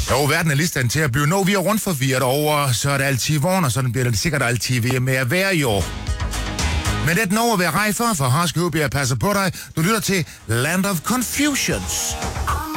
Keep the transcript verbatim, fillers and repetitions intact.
Jo, verden er lige stand til at blive. Når vi er rundt forvirret over, så er det altid vogn, og sådan bliver det sikkert altid ved med at være jo. Men det er noget at være rej for, for her skal jeg passe på dig. Du lytter til Land of Confusions.